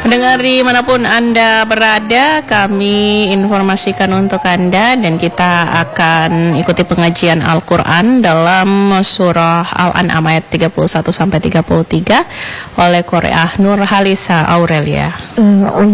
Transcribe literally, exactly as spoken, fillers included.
Pendengar dimanapun Anda berada, kami informasikan untuk Anda dan kita akan ikuti pengajian Al-Quran dalam surah Al-An'am ayat tiga puluh satu sampai tiga puluh tiga oleh Qoreah Nur Halisa Aurelia.